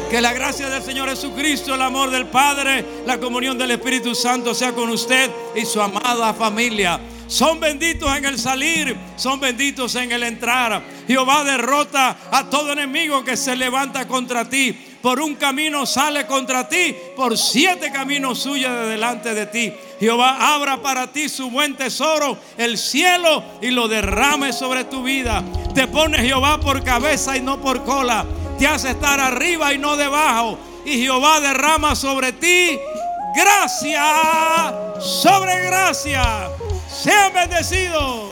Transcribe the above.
Que la gracia del Señor Jesucristo, el amor del Padre, la comunión del Espíritu Santo sea con usted y su amada familia. Son benditos en el salir, son benditos en el entrar. Jehová derrota a todo enemigo que se levanta contra ti. Por un camino sale contra ti, por 7 caminos huye de delante de ti. Jehová abra para ti su buen tesoro, el cielo, y lo derrame sobre tu vida. Te pone Jehová por cabeza y no por cola. Te hace estar arriba y no debajo. Y Jehová derrama sobre ti gracia sobre gracia. Sean bendecidos.